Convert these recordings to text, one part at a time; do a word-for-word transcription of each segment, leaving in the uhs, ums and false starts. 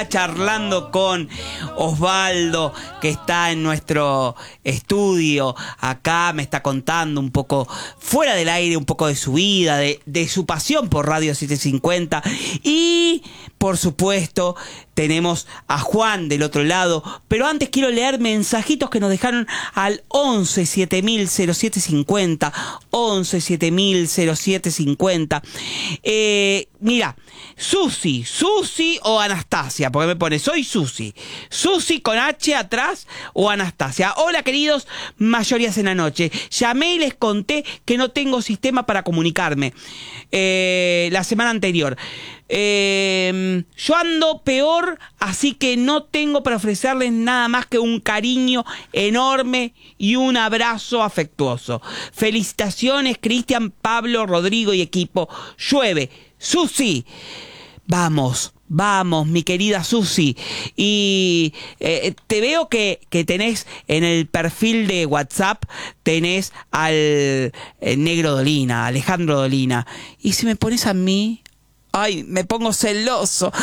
acá charlando con Osvaldo, que está en nuestro estudio. Acá me está contando un poco, fuera del aire, un poco de su vida, de, de su pasión por Radio setecientos cincuenta. Y, por supuesto, tenemos a Juan del otro lado. Pero antes quiero leer mensajitos que nos dejaron al once siete mil cero siete cincuenta. once siete mil cero siete cincuenta. Eh, mira, Susi, Susi o Anastasia, porque me pone, soy Susi. Susi con H atrás o Anastasia. Hola, queridos, mayorías en la noche. Llamé y les conté que no tengo sistema para comunicarme eh, la semana anterior. Eh, yo ando peor, así que no tengo para ofrecerles nada más que un cariño enorme y un abrazo afectuoso. Felicitaciones, Cristian, Pablo, Rodrigo y equipo. Llueve. Susi, vamos, vamos, mi querida Susi. Y eh, te veo que, que tenés en el perfil de WhatsApp, tenés al eh, negro Dolina, Alejandro Dolina. Y si me pones a mí... Ay, me pongo celoso.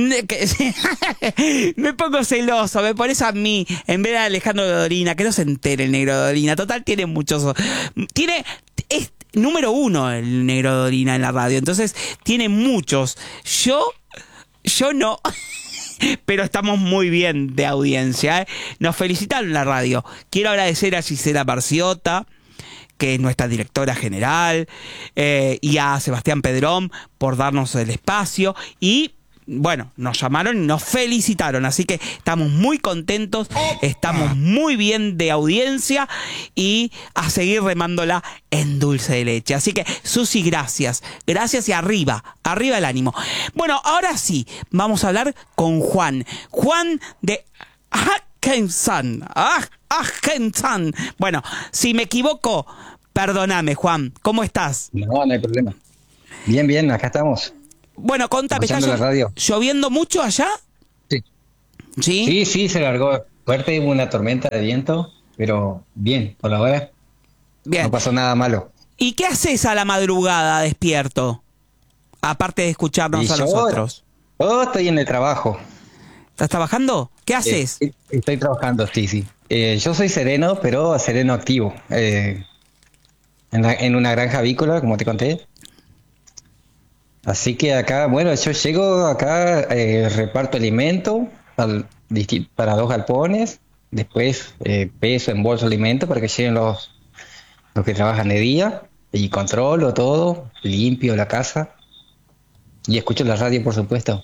Me pongo celoso. Me pones a mí en vez de a Alejandro Dolina. Que no se entere el negro Dolina. Total, tiene muchos. Tiene. Es número uno el negro Dolina en la radio. Entonces, tiene muchos. Yo. Yo no. Pero estamos muy bien de audiencia, ¿eh? Nos felicitan en la radio. Quiero agradecer a Gisela Barciota, que es nuestra directora general, eh, y a Sebastián Pedrón por darnos el espacio. Y bueno, nos llamaron y nos felicitaron, así que estamos muy contentos, estamos muy bien de audiencia y a seguir remándola en dulce de leche. Así que, Susi, gracias, gracias y arriba, arriba el ánimo. Bueno, ahora sí, vamos a hablar con Juan, Juan de Atkinson. Ah, Atkinson. Bueno, si me equivoco, perdóname, Juan. ¿Cómo estás? No, no hay problema. Bien, bien, acá estamos. Bueno, contame, ¿está la radio. lloviendo mucho allá? Sí. ¿Sí? Sí, sí, se largó fuerte, hubo una tormenta de viento, pero bien, por la hora. Bien. No pasó nada malo. ¿Y qué haces a la madrugada despierto? Aparte de escucharnos Y a yo, nosotros. Yo estoy en el trabajo. ¿Estás trabajando? ¿Qué haces? Eh, estoy trabajando, sí, sí. Eh, yo soy sereno, pero sereno activo. Eh, en, la, en una granja avícola, como te conté. Así que acá, bueno, yo llego acá, eh, reparto alimento al, para dos galpones, después eh, peso, embolso alimento para que lleguen los, los que trabajan de día, y controlo todo, limpio la casa y escucho la radio, por supuesto.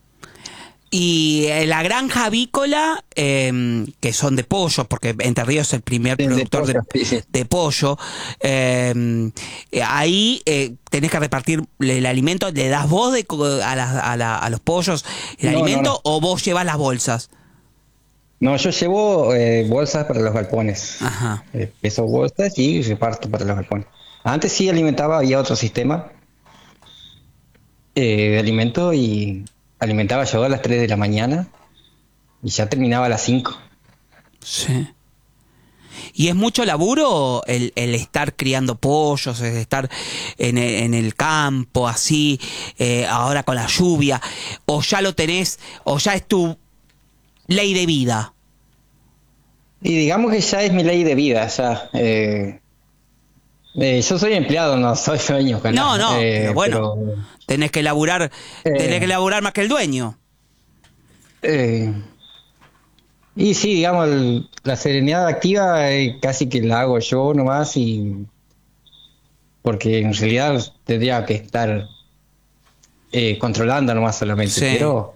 Y eh, la granja avícola, eh, que son de pollo, porque Entre Ríos es el primer de, productor de pollo, de, sí, sí. de pollo eh, ahí eh, tenés que repartir el alimento. ¿Le das vos de, a, la, a, la, a los pollos el no, alimento no, no. o vos llevas las bolsas? No, yo llevo eh, bolsas para los galpones. Ajá. Eh, peso bolsas y reparto para los galpones. Antes sí alimentaba, había otro sistema eh, de alimento y... alimentaba yo a las tres de la mañana y ya terminaba a las cinco. Sí. ¿Y es mucho laburo el, el estar criando pollos, el estar en el, en el campo, así, eh, ahora con la lluvia? ¿O ya lo tenés, o ya es tu ley de vida? Y digamos que ya es mi ley de vida, ya. Eh, eh, yo soy empleado, no soy dueño. No, no, eh, pero bueno, pero, tenés que laburar, eh, tenés que laburar más que el dueño. Eh, y sí, digamos, el, la serenidad activa eh, casi que la hago yo nomás, y porque en realidad tendría que estar eh, controlando nomás solamente, sí. Pero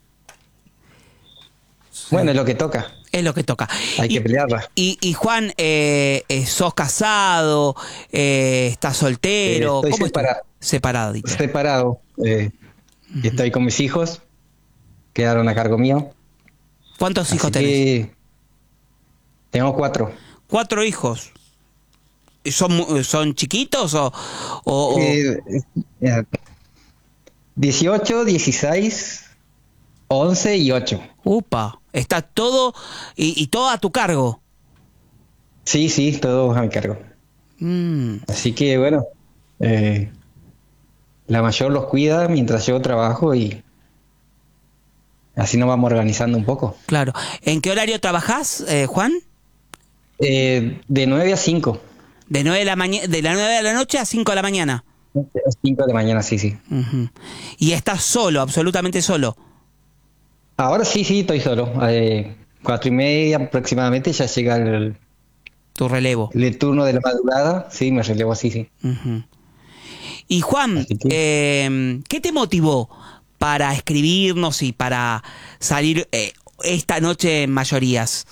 sí. Bueno, es lo que toca. Es lo que toca. Hay y, que pelearla. Y, y Juan, eh, eh, ¿sos casado? Eh, ¿Estás soltero? Eh, estoy ¿Cómo separa estás? Separado. Dite. Separado. Eh, uh-huh. Estoy con mis hijos. Quedaron a cargo mío. ¿Cuántos Así hijos tenés? Tengo cuatro. ¿Cuatro hijos? ¿Son, son chiquitos o...? o, o... Eh, eh, dieciocho, dieciséis, once y ocho. Upa, está todo y, y todo a tu cargo. Sí, sí, todo a mi cargo. Mm. Así que bueno, eh, la mayor los cuida mientras yo trabajo y así nos vamos organizando un poco. Claro. ¿En qué horario trabajás, eh, Juan? Eh, de nueve a cinco. De nueve de la mañana, de la nueve de la noche a cinco de la mañana. cinco de la mañana, sí, sí. Uh-huh. Y estás solo, absolutamente solo. Ahora sí, sí, estoy solo. Eh, cuatro y media aproximadamente ya llega el, Tu relevo. el turno de la madrugada. Sí, me relevo así, sí. Uh-huh. Y Juan, Que... eh, ¿qué te motivó para escribirnos y para salir eh, esta noche en Mayorías?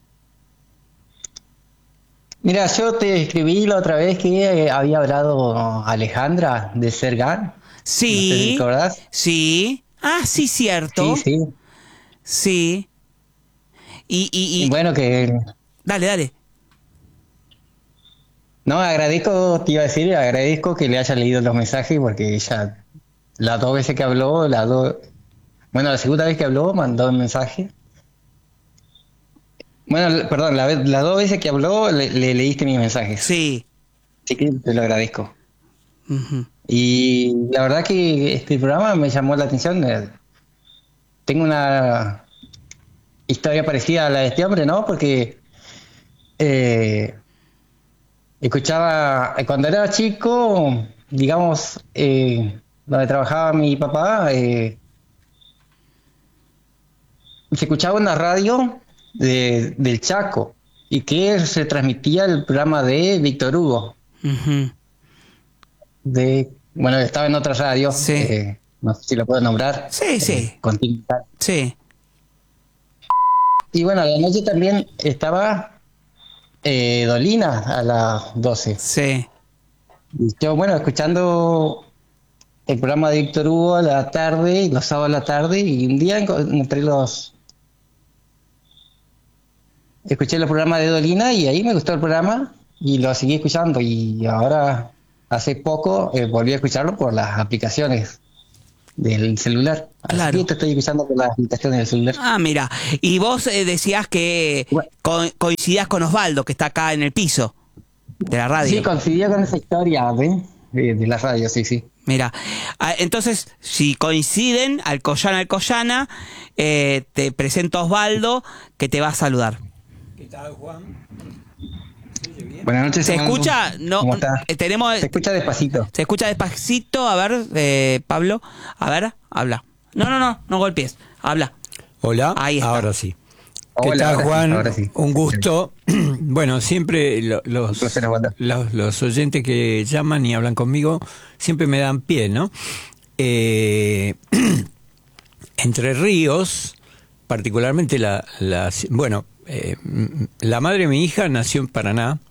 Mira, yo te escribí la otra vez que eh, había hablado Alejandra de Sergan. Sí. No sé si te acordás. Sí. Ah, sí, cierto. Sí, sí. Sí. Y, y, y... y bueno, que... Dale, dale. No, agradezco, te iba a decir, agradezco que le haya leído los mensajes porque ella, las dos veces que habló, las dos... Bueno, la segunda vez que habló, mandó un mensaje. Bueno, perdón, la, las dos veces que habló le, le leíste mis mensajes. Sí. Así que te lo agradezco. Uh-huh. Y la verdad que este programa me llamó la atención. Tengo una historia parecida a la de este hombre, ¿no? Porque eh, escuchaba, cuando era chico, digamos, eh, donde trabajaba mi papá, eh, se escuchaba una radio de, del Chaco y que se transmitía el programa de Víctor Hugo. Uh-huh. De, bueno, estaba en otra radio, Sí. eh, no sé si lo puedo nombrar. Sí, sí. Eh, Continental. Sí. Y bueno, a la noche también estaba eh, Dolina a las doce. Sí. Y yo, bueno, escuchando el programa de Víctor Hugo a la tarde, los sábados a la tarde, y un día encontré los... Escuché los programas de Dolina y ahí me gustó el programa y lo seguí escuchando. Y ahora, hace poco, eh, volví a escucharlo por las aplicaciones del celular. Claro. Así que te estoy escuchando por las aplicaciones del celular. Ah, mira. Y vos eh, decías que Bueno. co- coincidías con Osvaldo, que está acá en el piso de la radio. Sí, coincidía con esa historia ¿ven? De, de la radio, sí, sí. Mira, ah, entonces, si coinciden, Alcoyana, Alcoyana, eh, te presento a Osvaldo, que te va a saludar. ¿Qué tal, Juan? Buenas noches. ¿Se Armando. escucha? No, ¿Cómo está? eh, tenemos, Se escucha despacito. se escucha despacito. A ver, eh, Pablo, a ver, habla. No, no, no, no golpees, habla. Hola, Ahí está. ahora sí. ¿Qué Hola, tal, ahora sí, Juan? ahora sí. Un gusto. Bueno, siempre lo- Un los, placer, Osvaldo. los, los oyentes que llaman y hablan conmigo siempre me dan pie, ¿no? Eh, Entre Ríos, particularmente la... la bueno, eh, la madre de mi hija nació en Paraná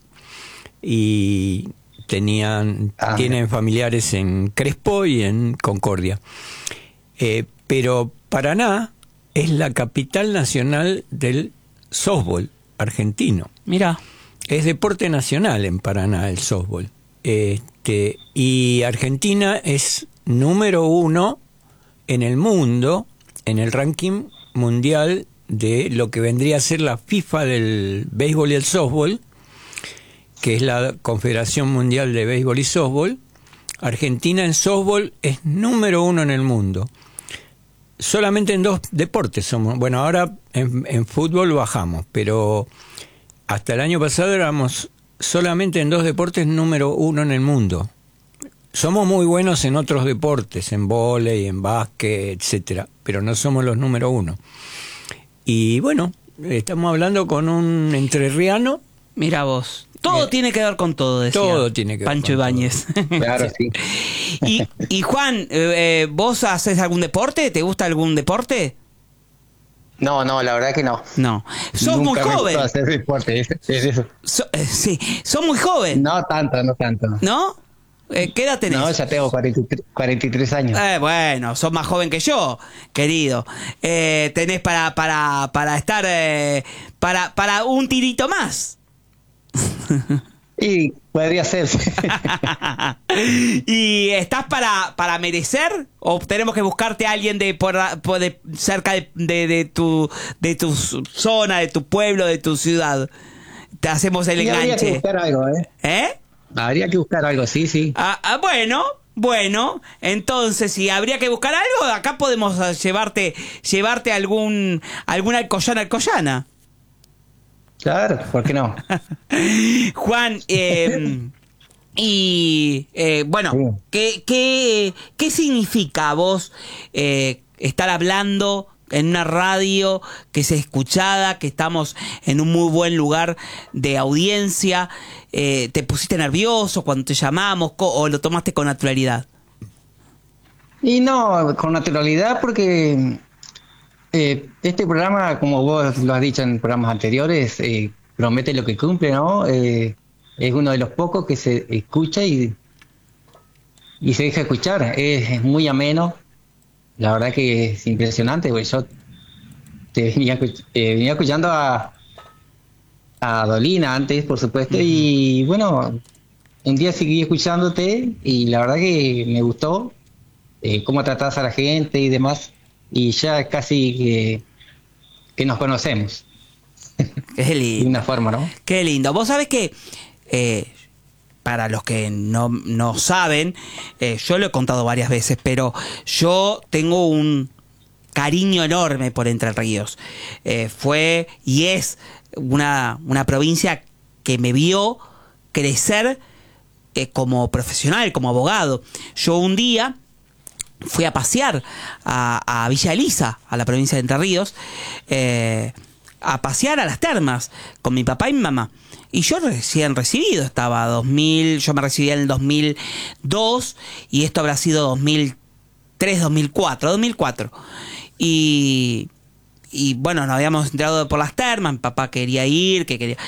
y tenían Ah, tienen familiares en Crespo y en Concordia. Eh, pero Paraná es la capital nacional del softball argentino. Mira, Es deporte nacional en Paraná el softball. Este, y Argentina es número uno en el mundo, en el ranking mundial de lo que vendría a ser la FIFA del béisbol y el softball, que es la Confederación Mundial de Béisbol y Softball. Argentina en softball es número uno en el mundo. Solamente en dos deportes somos. Bueno, ahora en, en fútbol bajamos, pero hasta el año pasado éramos solamente en dos deportes número uno en el mundo. Somos muy buenos en otros deportes, en vóley, en básquet, etcétera, pero no somos los número uno. Y bueno, estamos hablando con un entrerriano. mira vos. Todo Eh, tiene que ver con todo, decía todo tiene que ver Pancho con Ibáñez. Claro, sí. y, y Juan, eh, eh, ¿vos haces algún deporte? ¿Te gusta algún deporte? No, no, la verdad que no. No. Sos Nunca muy me gustó joven. hacer deporte, es, es eso. So- eh, sí, sos muy joven, No tanto, no tanto. ¿no? Eh, ¿Qué edad tenés? No, ya tengo cuarenta y tres, cuarenta y tres años. Eh, bueno, sos más joven que yo, querido. Eh, tenés para para para estar eh, para para un tirito más. Y podría ser. ¿Y estás para para merecer o tenemos que buscarte a alguien de por, por de, cerca de, de, de tu de tu zona, de tu pueblo, de tu ciudad? Te hacemos el Y habría que enganche. buscar algo, ¿eh? ¿Eh? Habría que buscar algo, sí, sí. Ah, ah, bueno, Bueno, entonces, si habría que buscar algo, acá podemos llevarte llevarte algún alguna alcoyana alcoyana. Claro, ¿por qué no? Juan, eh, y eh, bueno, Sí. ¿qué, qué, qué significa a vos eh, estar hablando en una radio que se escuchada, que estamos en un muy buen lugar de audiencia? Eh, ¿Te pusiste nervioso cuando te llamamos o lo tomaste con naturalidad? Y no, con naturalidad, porque eh, este programa, como vos lo has dicho en programas anteriores, eh, promete lo que cumple, ¿no? Eh, es uno de los pocos que se escucha y, y se deja escuchar. Es, es muy ameno. La verdad que es impresionante, porque yo te venía, escuch- eh, venía escuchando a, a Dolina antes, por supuesto, y bueno, un día seguí escuchándote y la verdad que me gustó eh, cómo tratás a la gente y demás, y ya casi que, que nos conocemos Qué de lindo. una forma, ¿no? Qué lindo. Vos sabés que, eh, para los que no, no saben, eh, yo lo he contado varias veces, pero yo tengo un cariño enorme por Entre Ríos. Eh, fue y es una, una provincia que me vio crecer eh, como profesional, como abogado. Yo un día fui a pasear a, a Villa Elisa, a la provincia de Entre Ríos, eh, a pasear a las termas con mi papá y mi mamá. Y yo recién recibido, estaba dos mil, yo me recibí en el dos mil dos y esto habrá sido dos mil tres, dos mil cuatro, dos mil cuatro. Y, y bueno, nos habíamos enterado por las termas, mi papá quería ir, que quería...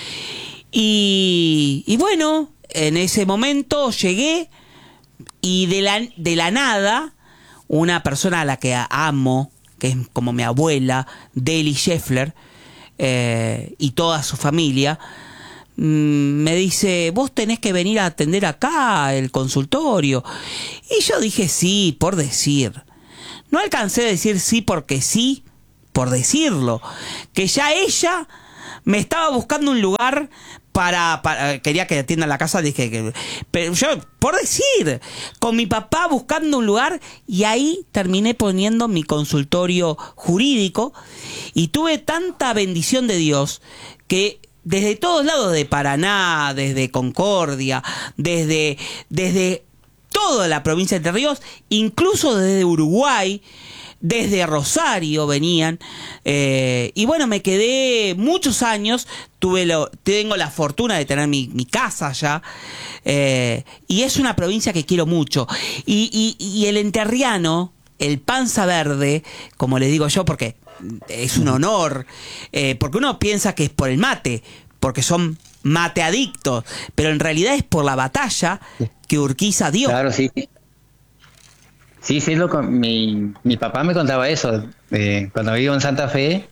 Y, y bueno, en ese momento llegué y de la, de la nada, una persona a la que amo, que es como mi abuela, Deli Scheffler, eh, y toda su familia, mm, me dice, vos tenés que venir a atender acá el consultorio. Y yo dije sí, por decir. No alcancé a decir sí porque sí, por decirlo. Que ya ella me estaba buscando un lugar para, para quería que atienda la casa, dije que, pero yo, por decir, con mi papá buscando un lugar, y ahí terminé poniendo mi consultorio jurídico y tuve tanta bendición de Dios que desde todos lados de Paraná, desde Concordia, desde, desde toda la provincia de Entre Ríos, incluso desde Uruguay, desde Rosario venían, eh, y bueno, me quedé muchos años, tuve lo, tengo la fortuna de tener mi, mi casa allá, eh, y es una provincia que quiero mucho, y, y, y el enterriano, el panza verde, como le digo yo, porque es un honor, eh, porque uno piensa que es por el mate, porque son mateadictos, pero en realidad es por la batalla que Urquiza dio. Claro, sí. Sí, sí, lo, con- mi, mi papá me contaba eso. Eh, cuando vivo en Santa Fe,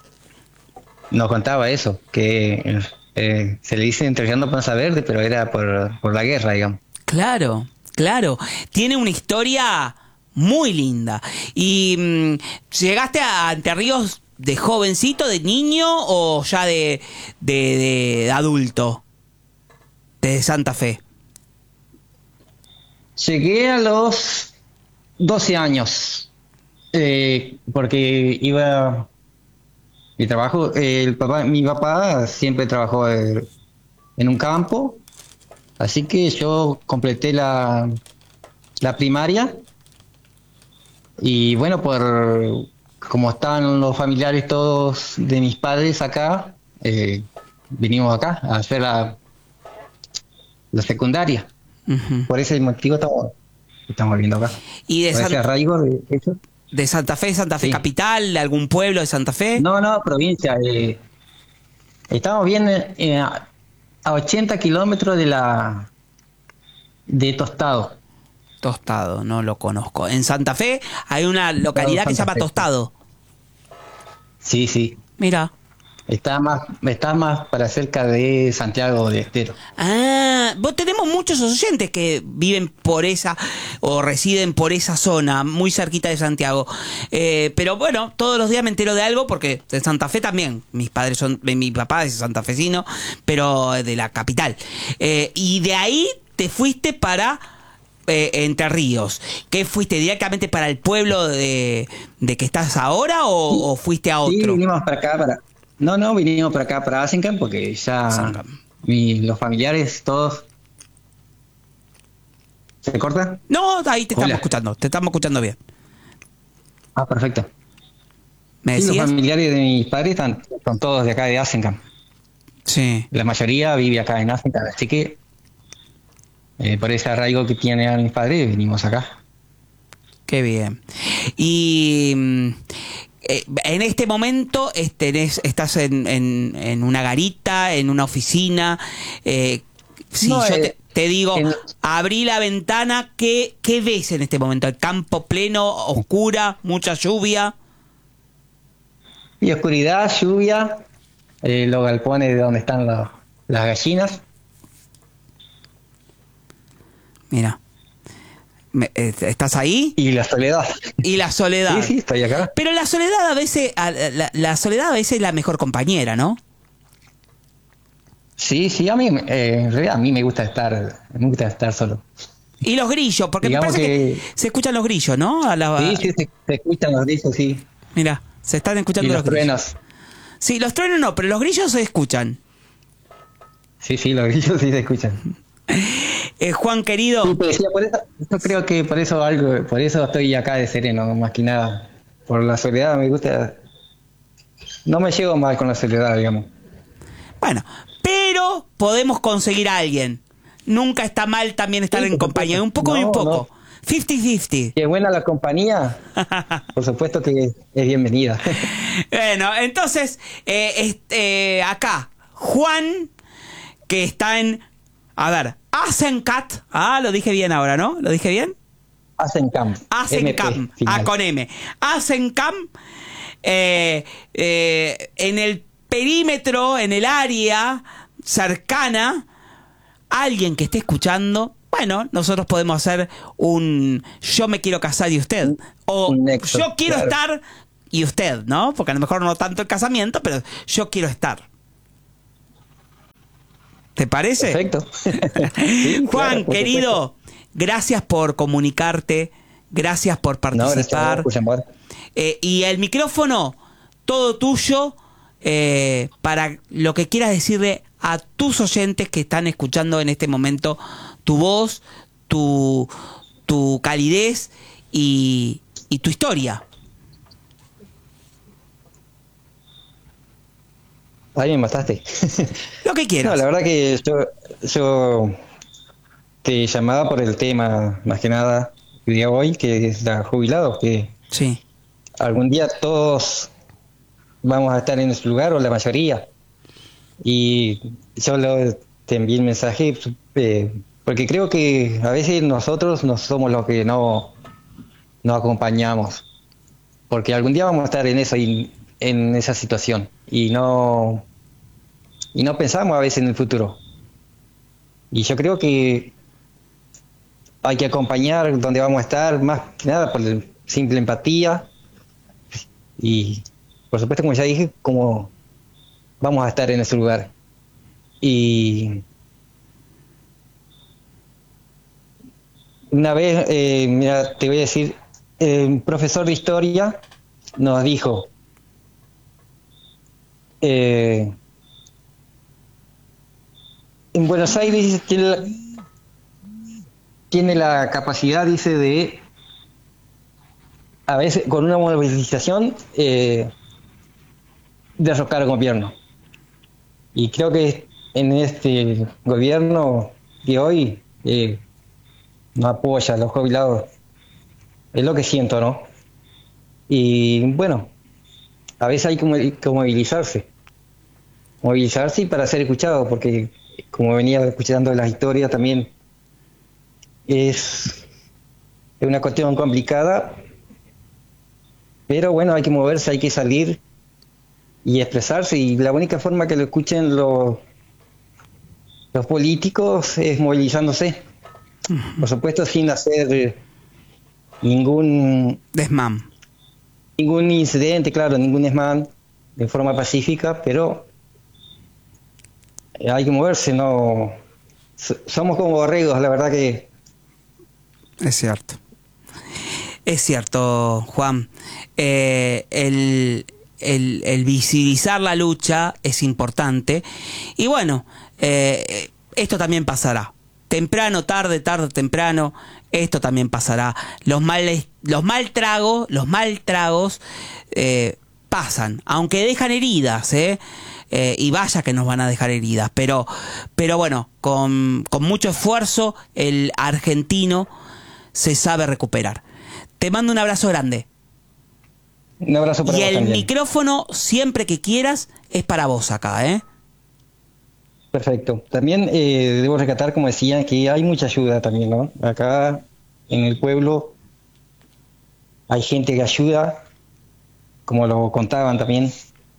nos contaba eso, que eh, se le dice Entrerriano Panza Verde, pero era por, por la guerra, digamos. Claro, claro. Tiene una historia muy linda. ¿Y mm, llegaste a Entre Ríos de jovencito, de niño o ya de, de, de adulto? De Santa Fe. Llegué a los doce años, eh, porque iba... Mi trabajo, eh, el papá, mi papá siempre trabajó eh, en un campo, así que yo completé la, la primaria y bueno, por como estaban los familiares todos de mis padres acá, eh, vinimos acá a hacer la, la secundaria. Ujú. Por ese motivo estamos, estamos viviendo acá. ¿Y de, Por ese San- arraigo de eso. de Santa Fe, Santa Fe Sí. capital, de algún pueblo de Santa Fe? No, no, provincia. Eh, estamos bien eh, a a ochenta kilómetros de la de Tostado. Tostado, no lo conozco. En Santa Fe hay una localidad que se Santa llama Fe. Tostado. Sí, sí. Mira. Está más, está más para cerca de Santiago de Estero. Ah, vos tenemos muchos oyentes que viven por esa o residen por esa zona, muy cerquita de Santiago. Eh, pero bueno, todos los días me entero de algo porque de Santa Fe también. Mis padres son, mi papá es santafesino, pero de la capital. Eh, y de ahí te fuiste para eh, Entre Ríos, ¿qué fuiste directamente para el pueblo de, de que estás ahora o, o fuiste a Sí, otro? vinimos para acá, para... No, no, vinimos para acá, para Asencan, porque ya Asencan. mi, los familiares, todos... ¿Se corta? No, ahí te estamos Hola. escuchando, te estamos escuchando bien. Ah, perfecto. ¿Me Sí, los decías? familiares de mis padres están, son todos de acá de Asencan. Sí. La mayoría vive acá en Asencan, así que eh, por ese arraigo que tienen mis padres, vinimos acá. Qué bien. Y mm, eh, en este momento eh, tenés- estás en, en, en una garita, en una oficina. Eh, si No, yo eh, te, te digo, en- abrí la ventana, ¿qué, ¿qué ves en este momento? ¿El campo pleno, oscura, mucha lluvia? Y oscuridad, lluvia, eh, los galpones de donde están la- las gallinas. Mira, Me- eh, ¿estás ahí? Y la soledad. Y la soledad. Sí, sí, estoy acá. Pero la soledad a veces, a- la, la soledad a veces es la mejor compañera, ¿no? Sí, sí, a mí, eh, en realidad a mí me gusta estar, me gusta estar solo. Y los grillos, porque me Digamos parece que... que- se escuchan los grillos, ¿no? A la- Sí, sí, se, se escuchan los discos, sí. Mira, se están escuchando Y los, los grillos. truenos. Sí, los truenos no, pero los grillos se escuchan. Sí, sí, los grillos sí se escuchan. Eh, Juan querido, Sí, te decía, por eso, yo creo que por eso algo, por eso estoy acá de sereno, más que nada. Por la soledad me gusta. No me llevo mal con la soledad, digamos. bueno, pero podemos conseguir a alguien. Nunca está mal también estar Sí, en por compañía, supuesto. un poco y un No, poco. cincuenta cincuenta. Que buena la compañía, por supuesto que es bienvenida. Bueno, entonces, eh, este, eh, acá, Juan, que está en, a ver, Asencat. Ah, lo dije bien ahora, ¿no? ¿Lo dije bien? Hacen camp. Asencam, ah, con M. Asencam, eh, eh, en el perímetro, en el área cercana, alguien que esté escuchando, bueno, nosotros podemos hacer un yo me quiero casar y usted. O Un nexo, yo quiero claro. estar y usted, ¿no? Porque a lo mejor no tanto el casamiento, pero yo quiero estar. ¿Te parece? Perfecto. Sí, Juan, claro, por querido, gracias por comunicarte, gracias por supuesto. No, gracias a participar. vos por llamar. Eh, y el micrófono, todo tuyo, eh, para lo que quieras decirle a tus oyentes que están escuchando en este momento tu voz, tu, tu calidez y, y tu historia. Ahí me mataste. Lo que quieras. No, la verdad que yo, yo te llamaba por el tema, más que nada, el día de hoy, que es la jubilados, que Sí. algún día todos vamos a estar en ese lugar, o la mayoría. Y yo lo, te envié el mensaje eh, porque creo que a veces nosotros no somos los que no, no acompañamos. Porque algún día vamos a estar en eso y en esa situación. Y no, y no pensamos a veces en el futuro. Y yo creo que hay que acompañar donde vamos a estar, más que nada por la simple empatía. Y por supuesto, como ya dije, como vamos a estar en ese lugar. Y una vez, eh, mira, te voy a decir, eh, un profesor de historia nos dijo, eh, en Buenos Aires dice, tiene la, tiene la capacidad, dice, de a veces con una movilización eh, derrocar al gobierno. Y creo que en este gobierno de hoy eh, no apoya a los jubilados. Es lo que siento, ¿no? Y bueno, a veces hay que mo- que movilizarse. Movilizarse y para ser escuchado, porque como venía escuchando las historias también, es, es una cuestión complicada, pero bueno, hay que moverse, hay que salir y expresarse, y la única forma que lo escuchen los, los políticos es movilizándose. Por supuesto, sin hacer ningún Desmán. ningún incidente, claro, ningún desmán, de forma pacífica, pero hay que moverse, no so- somos como borregos, la verdad que Es cierto. Es cierto, Juan. Eh, el, el, el visibilizar la lucha es importante. Y bueno, eh, esto también pasará. Temprano, tarde, tarde, temprano, esto también pasará. Los males, los mal tragos, los mal tragos eh, pasan, aunque dejan heridas, ¿eh? Eh, y vaya que nos van a dejar heridas, pero, pero bueno, con, con mucho esfuerzo el argentino se sabe recuperar. Te mando un abrazo grande. Un abrazo para y vos el también. micrófono, siempre que quieras, es para vos acá, ¿eh? Perfecto. También eh, debo rescatar, como decía, que hay mucha ayuda también, ¿no? Acá en el pueblo hay gente que ayuda, como lo contaban también.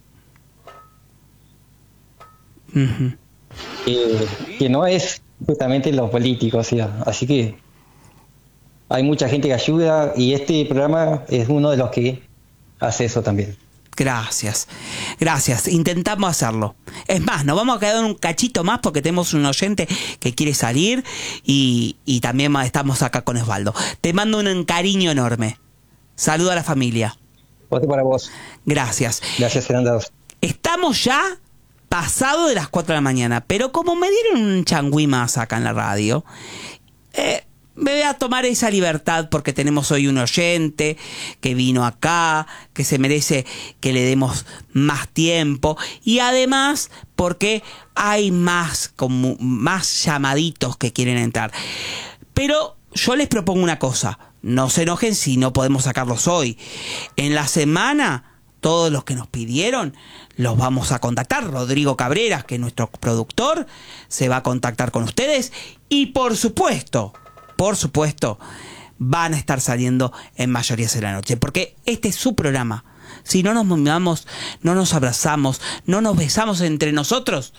Uh-huh. Eh, que no es justamente los políticos, o sea, así que hay mucha gente que ayuda y este programa es uno de los que hace eso también. Gracias, gracias. Intentamos hacerlo. Es más, nos vamos a quedar un cachito más porque tenemos un oyente que quiere salir y, y también estamos acá con Osvaldo. Te mando un cariño enorme. Saludo a la familia. Otro para vos. Gracias. Gracias, Fernando. Estamos ya pasado de las cuatro de la mañana, pero como me dieron un changüí más acá en la radio, eh, me voy a tomar esa libertad porque tenemos hoy un oyente que vino acá, que se merece que le demos más tiempo y además porque hay más, como, más llamaditos que quieren entrar. Pero yo les propongo una cosa, no se enojen si no podemos sacarlos hoy. En la semana, todos los que nos pidieron, los vamos a contactar. Rodrigo Cabreras, que es nuestro productor, se va a contactar con ustedes y por supuesto... Por supuesto, van a estar saliendo en Mayorías de la Noche, porque este es su programa. Si no nos mimamos, no nos abrazamos, no nos besamos entre nosotros,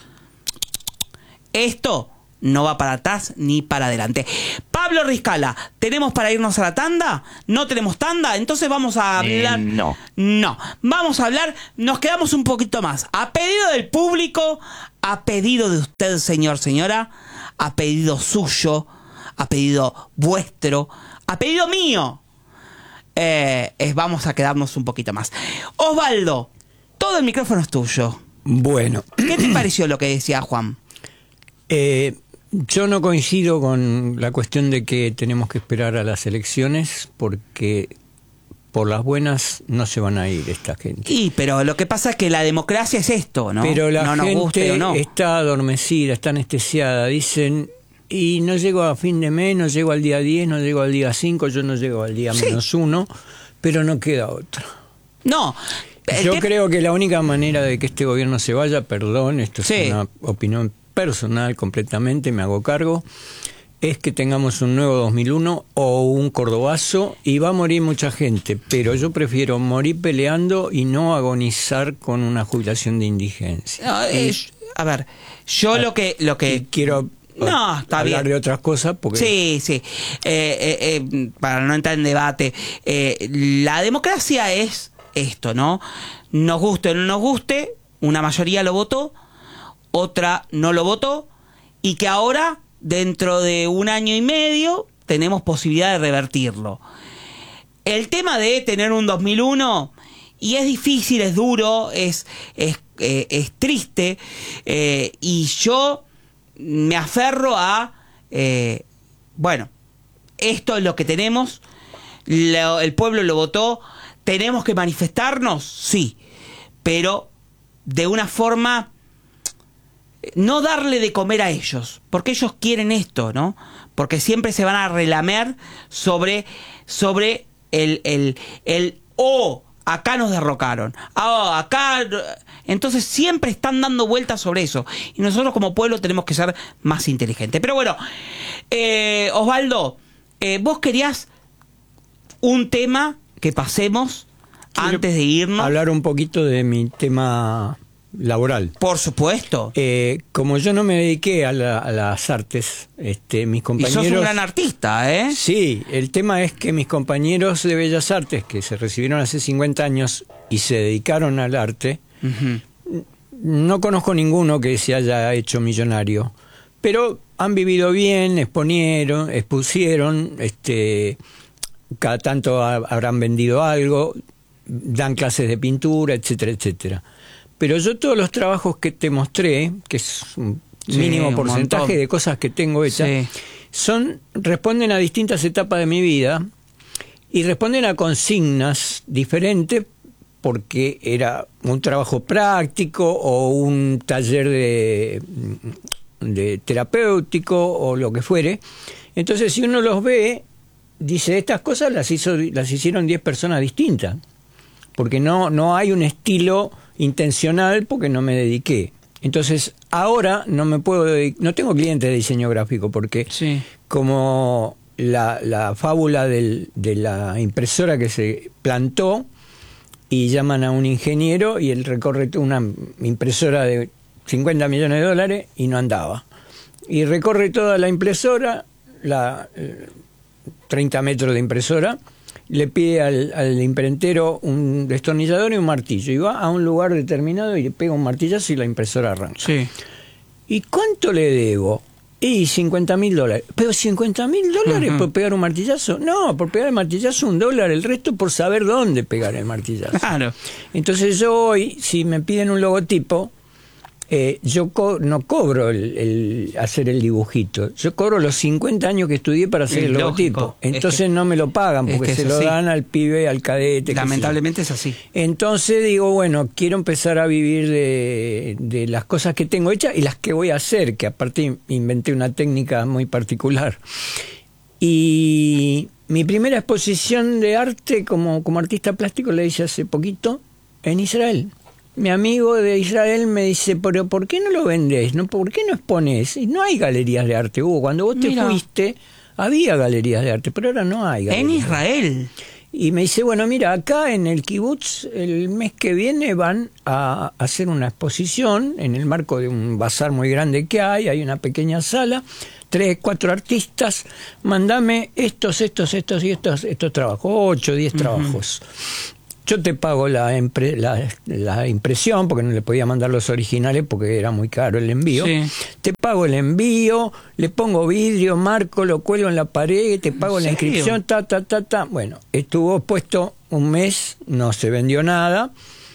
esto no va para atrás ni para adelante. Pablo Riscala, ¿tenemos para irnos a la tanda? ¿No tenemos tanda? Entonces vamos a hablar... Eh, no. No, vamos a hablar, nos quedamos un poquito más. A pedido del público, a pedido de usted, señor, señora, a pedido suyo, a pedido vuestro, a pedido mío, eh, es, vamos a quedarnos un poquito más. Osvaldo, todo el micrófono es tuyo. Bueno. ¿Qué te pareció lo que decía Juan? Eh, yo no coincido con la cuestión de que tenemos que esperar a las elecciones porque por las buenas no se van a ir esta gente. Y, pero lo que pasa es que la democracia es esto, ¿no? Pero la no nos gente guste o no. está adormecida, está anestesiada, dicen... Y no llego a fin de mes, no llego al día diez, no llego al día cinco, yo no llego al día sí. menos uno, pero no queda otra. No. Yo te... creo que la única manera de que este gobierno se vaya, perdón, esto sí. es una opinión personal completamente, me hago cargo, es que tengamos un nuevo dos mil uno o un cordobazo y va a morir mucha gente, pero yo prefiero morir peleando y no agonizar con una jubilación de indigencia. No, eh, a ver, yo a, lo que... Lo que... quiero... No, está hablar bien. de otras cosas porque... Sí, sí. Eh, eh, eh, para no entrar en debate, eh, la democracia es esto, ¿no? Nos guste o no nos guste, una mayoría lo votó, otra no lo votó, y que ahora, dentro de un año y medio, tenemos posibilidad de revertirlo. El tema de tener un dos mil uno, y es difícil, es duro, es, es, eh, es triste, eh, y yo... me aferro a, eh, bueno, esto es lo que tenemos, lo, el pueblo lo votó, tenemos que manifestarnos, sí, pero de una forma, no darle de comer a ellos, porque ellos quieren esto, ¿no? Porque siempre se van a relamer sobre, sobre el, el, el, oh, acá nos derrocaron, oh, acá... Entonces siempre están dando vueltas sobre eso. Y nosotros como pueblo tenemos que ser más inteligentes. Pero bueno, eh, Osvaldo, eh, vos querías un tema que pasemos Quiero antes de irnos. Hablar un poquito de mi tema laboral. Por supuesto. Eh, como yo no me dediqué a, la, a las artes, este, mis compañeros... Y sos un gran artista, ¿eh? Sí, el tema es que mis compañeros de Bellas Artes, que se recibieron hace cincuenta años y se dedicaron al arte... Uh-huh. No conozco ninguno que se haya hecho millonario, pero han vivido bien, exponieron, expusieron, este, cada tanto ha, habrán vendido algo, dan clases de pintura, etcétera, etcétera. Pero yo todos los trabajos que te mostré, que es un Sí, mínimo un porcentaje montón. de cosas que tengo hechas, Sí. son responden a distintas etapas de mi vida y responden a consignas diferentes porque era un trabajo práctico o un taller de, de terapéutico o lo que fuere. Entonces, si uno los ve, dice, estas cosas las hizo, las hicieron diez personas distintas, porque no, no hay un estilo intencional porque no me dediqué. Entonces, ahora no me puedo dedic- no tengo clientes de diseño gráfico porque Sí. como la, la fábula del, de la impresora que se plantó y llaman a un ingeniero y él recorre toda una impresora de cincuenta millones de dólares y no andaba. Y recorre toda la impresora, la eh, treinta metros de impresora, le pide al, al imprentero un destornillador y un martillo y va a un lugar determinado y le pega un martillazo y la impresora arranca. Sí. ¿Y cuánto le debo? Y cincuenta mil dólares. ¿Pero cincuenta mil dólares Ujú. por pegar un martillazo? No, por pegar el martillazo un dólar, el resto por saber dónde pegar el martillazo. Claro. Entonces yo hoy, si me piden un logotipo, eh, yo co- no cobro el, el hacer el dibujito. Yo cobro los cincuenta años que estudié para hacer Es el logotipo. lógico. Es Entonces que- no me lo pagan es porque que se es lo así. dan al pibe, al cadete. qué sé yo. Lamentablemente es así. Entonces digo, bueno, quiero empezar a vivir de, de las cosas que tengo hechas y las que voy a hacer, que aparte inventé una técnica muy particular. Y mi primera exposición de arte como, como artista plástico la hice hace poquito en Israel. Mi amigo de Israel me dice, pero ¿por qué no lo vendés? ¿No? ¿Por qué no expones? Y no hay galerías de arte, Hugo. Cuando vos te Mira. fuiste, había galerías de arte, pero ahora no hay En galerías. Israel. Y me dice, bueno, mira, acá en el kibutz el mes que viene van a hacer una exposición en el marco de un bazar muy grande que hay, hay una pequeña sala, tres, cuatro artistas, mandame estos, estos, estos y estos, estos trabajos, ocho, diez trabajos. Yo te pago la, impre- la, la impresión, porque no le podía mandar los originales porque era muy caro el envío. Sí. Te pago el envío, le pongo vidrio, marco, lo cuelgo en la pared, te pago ¿En la serio? inscripción, ta, ta, ta, ta. Bueno, estuvo puesto un mes, no se vendió nada,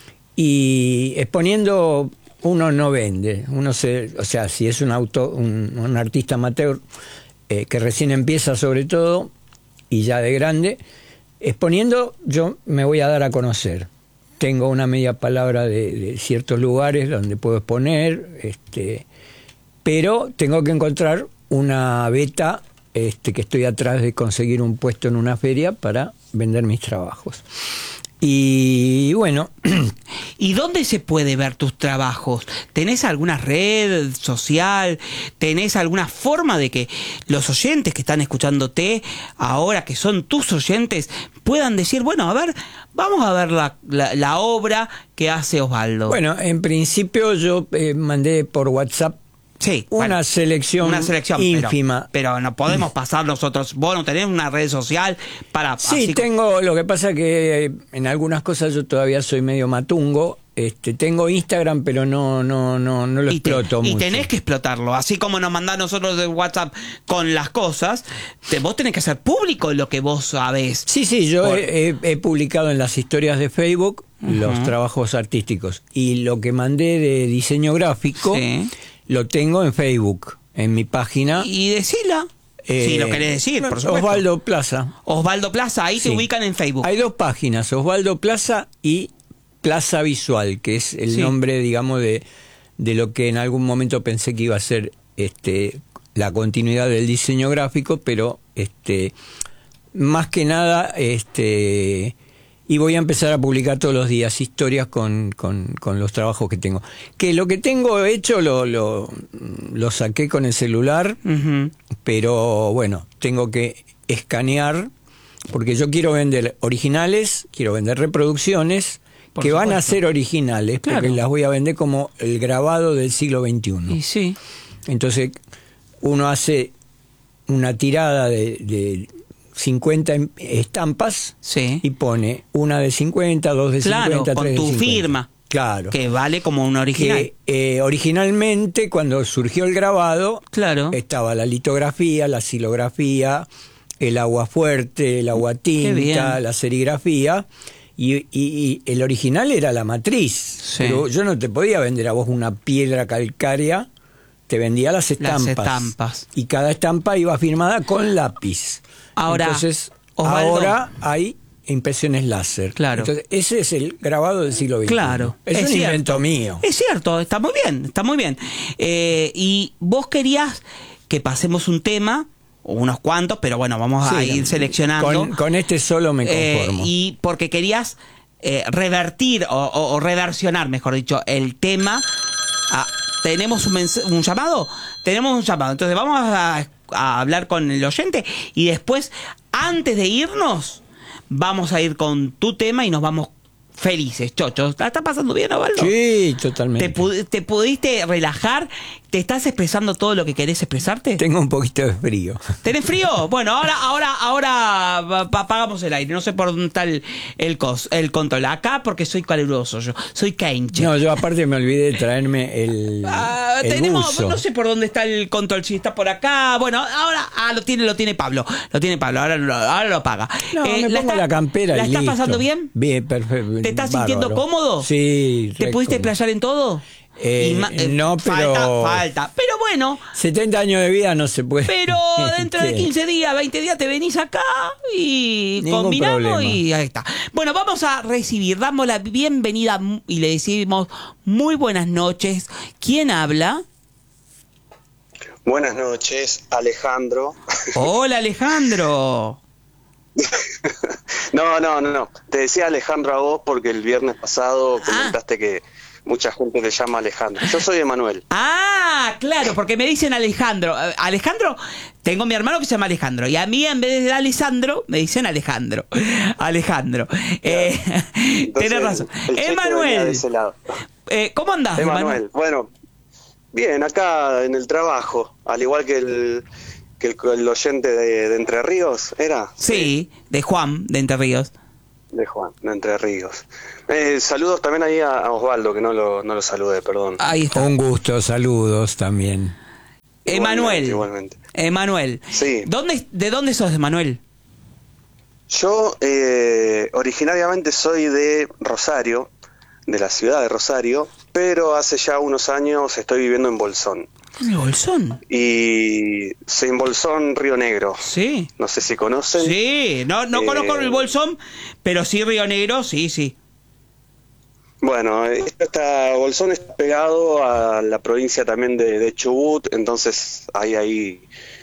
y exponiendo uno no vende. Uno se, o sea, si es un auto, un, un artista amateur eh, que recién empieza sobre todo, y ya de grande, exponiendo yo me voy a dar a conocer. Tengo una media palabra de, de ciertos lugares donde puedo exponer, este, pero tengo que encontrar una beta, este, que estoy atrás de conseguir un puesto en una feria para vender mis trabajos. Y bueno, ¿Y dónde se puede ver tus trabajos? ¿Tenés alguna red social? ¿Tenés alguna forma de que los oyentes que están escuchándote ahora, que son tus oyentes, puedan decir, bueno, a ver, vamos a ver la, la, la obra que hace Osvaldo? bueno, en principio yo eh, mandé por WhatsApp sí, una bueno, selección, una selección ínfima. Pero, pero no podemos pasar nosotros. Vos no tenés una red social para... Sí, así co- tengo, lo que pasa que eh, en algunas cosas yo todavía soy medio matungo. Este, tengo Instagram, pero no, no, no, no lo y, te- exploto y mucho. tenés que explotarlo, así como nos mandás nosotros de WhatsApp con las cosas, te, vos tenés que hacer público lo que vos sabés. Sí, sí, yo Por- he, he- he publicado en las historias de Facebook Ujú. los trabajos artísticos. Y lo que mandé de diseño gráfico Sí. lo tengo en Facebook, en mi página. Y decila, Eh, si lo querés decir, por supuesto. Osvaldo Plaza. Osvaldo Plaza, ahí Sí. te ubican en Facebook. Hay dos páginas, Osvaldo Plaza y Plaza Visual, que es el Sí. nombre, digamos, de, de lo que en algún momento pensé que iba a ser este, la continuidad del diseño gráfico, pero este, más que nada, este, y voy a empezar a publicar todos los días historias con, con, con los trabajos que tengo. Que lo que tengo hecho lo, lo, lo saqué con el celular, Ujú. pero bueno, tengo que escanear, porque yo quiero vender originales, quiero vender reproducciones, Por que van a supuesto. ser originales, porque Claro. las voy a vender como el grabado del siglo veintiuno. Y sí. Entonces, uno hace una tirada de, de cincuenta estampas Sí. y pone una de cincuenta, dos de Claro, cincuenta, con tres de tu cincuenta. firma. Claro. que vale como un original. Que, eh, originalmente, cuando surgió el grabado, Claro. estaba la litografía, la silografía, el agua fuerte, el agua tinta, bien. la serigrafía, y, y- y el original era la matriz. Sí. Pero yo no te podía vender a vos una piedra calcárea, te vendía las estampas. estampas. Y cada estampa iba firmada con lápiz. Ahora, Entonces, Osvaldo. ahora hay impresiones láser. Claro. Entonces, ese es el grabado del siglo veintiuno. Claro, Es, un cierto. invento mío. Es cierto, está muy bien, está muy bien. Eh, y vos querías que pasemos un tema, unos cuantos, pero bueno, vamos a Sí, ir seleccionando. Con, con este solo me Eh, conformo. y porque querías eh, revertir o, o- o reversionar, mejor dicho, el tema. Ah, ¿tenemos un, mens- un llamado? Tenemos un llamado. Entonces vamos a, a hablar con el oyente y después, antes de irnos, vamos a ir con tu tema y nos vamos felices, chochos. ¿La está pasando bien, Osvaldo? Sí, totalmente. ¿Te, pu- ¿Te pudiste relajar? ¿Te estás expresando todo lo que querés expresarte? Tengo un poquito de frío. ¿Tenés frío? Bueno, ahora, ahora, ahora apagamos el aire. No sé por dónde está el, el, cos, el control. Acá porque soy caluroso yo. Soy cainche. No, yo aparte me olvidé de traerme el, Ah, el tenemos, buzo. no sé por dónde está el control, si está por acá. Bueno, ahora ah, lo tiene, lo tiene Pablo. Lo tiene Pablo, ahora lo, ahora lo paga. No, me ¿la pongo está- la campera ¿La y estás listo. pasando bien? Bien, perfecto. ¿Te estás sintiendo bárbaro. cómodo? Sí. ¿Te re pudiste cómodo. explayar en todo? Eh, Y ma- eh, no, pero... Falta, falta. Pero bueno, setenta años de vida no se puede. pero dentro de Sí. quince días, veinte días te venís acá y Ningún combinamos problema. y ahí está. Bueno, vamos a recibir, damos la bienvenida y le decimos muy buenas noches. ¿Quién habla? Buenas noches, Alejandro. Hola, Alejandro. No, no, no, no. Te decía Alejandro a vos porque el viernes pasado comentaste que mucha gente te llama Alejandro. Yo soy Emanuel. Ah, claro, porque me dicen Alejandro. Eh, Alejandro, tengo mi hermano que se llama Alejandro. Y a mí, en vez de Alessandro, me dicen Alejandro. Alejandro. Eh, Entonces, tenés razón. el cheque venía de Emanuel, ese lado. eh, ¿cómo andás, Emanuel? Emanuel, bueno, bien, acá en el trabajo, al igual que el, que el, el oyente de, de Entre Ríos, ¿era? Sí, de Juan, de Entre Ríos. De Juan, de Entre Ríos. Eh, saludos también ahí a, a Osvaldo, que no lo, no lo saludé, perdón. Ahí está. Un gusto, saludos también. Emanuel. Igualmente. Emanuel. Sí. ¿Dónde, ¿De dónde sos, Emanuel? Yo eh, originariamente soy de Rosario, de la ciudad de Rosario, pero hace ya unos años estoy viviendo en Bolsón. ¿En Bolsón? Y sí, en Bolsón, Río Negro. Sí. No sé si conocen. Sí, no, no Eh, conozco el Bolsón, pero sí Río Negro, sí, sí. Bueno, esto está, Bolsón está pegado a la provincia también de, de Chubut, entonces hay ahí